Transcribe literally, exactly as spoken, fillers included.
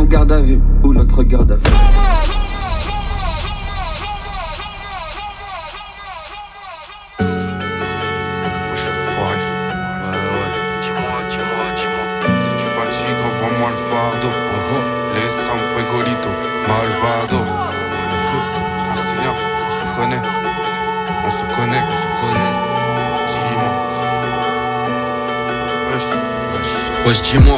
garde à vue, ou l'autre garde à vue. Envoie-moi le fardeau, envoie les SRAM, Fuegolito, Malvado. Le feu, Francilien, on se connaît, on se connaît, on se connaît. Dis-moi, wesh, wesh. Wesh, dis-moi,